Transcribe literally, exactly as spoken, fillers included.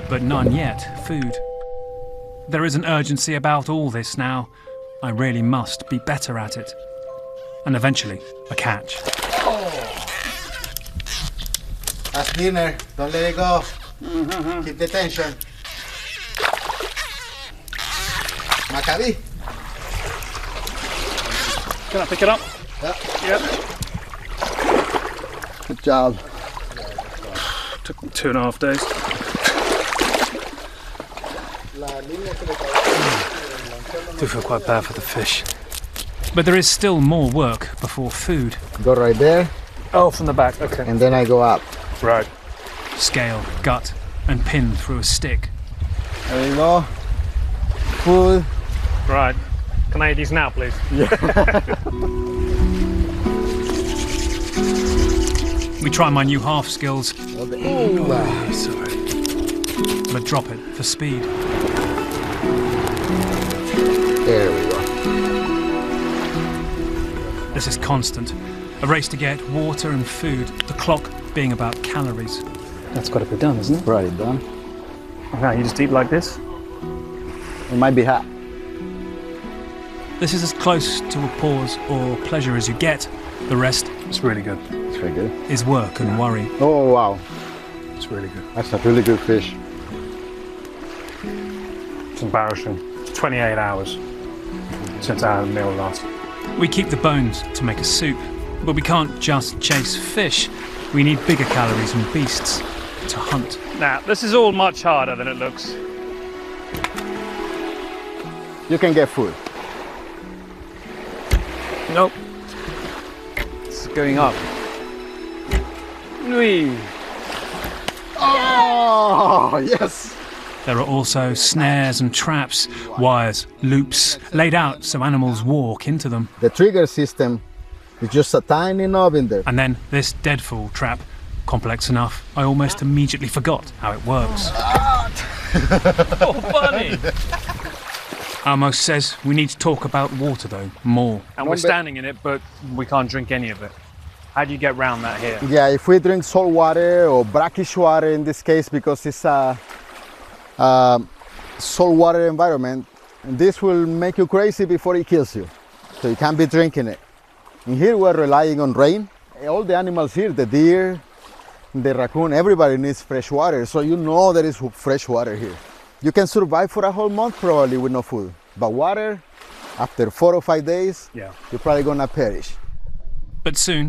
but none yet food. There is an urgency about all this now. I really must be better at it. And eventually, a catch. A spinner, don't let it go. Mm-hmm. Keep the tension. Maccabi. Can I pick it up? Yeah. Yep. Good job. Took me two and a half days. I do feel quite bad for the fish. But there is still more work before food. Go right there. Oh, from the back, okay. And then I go up. Right. Scale, gut, and pin through a stick. There you go. Food. Right. Can I eat these now, please? Yeah. We try my new half skills. Oh, sorry. But drop it for speed. There we go. This is constant. A race to get water and food, the clock being about calories. That's got to be done, isn't it? Right, done. Now you just eat like this? It might be hot. This is as close to a pause or pleasure as you get. The rest is really good. It's very good. Is work and worry. Oh, wow. It's really good. That's a really good fish. It's embarrassing. It's twenty-eight hours since I had a meal last. We keep the bones to make a soup, but we can't just chase fish. We need bigger calories and beasts to hunt. Now, this is all much harder than it looks. You can get food. Nope. It's going up. Whee! Oh, yes! There are also snares and traps, wires, loops, laid out so animals walk into them. The trigger system is just a tiny knob in there. And then this deadfall trap, complex enough, I almost immediately forgot how it works. Oh, bunny! Amos says we need to talk about water though, more. And we're standing in it, but we can't drink any of it. How do you get round that here? Yeah, if we drink salt water or brackish water in this case, because it's a, a salt water environment, this will make you crazy before it kills you. So you can't be drinking it. And here we're relying on rain. All the animals here, the deer, the raccoon, everybody needs fresh water. So you know there is fresh water here. You can survive for a whole month probably with no food. But water, after four or five days, yeah, you're probably gonna perish. But soon,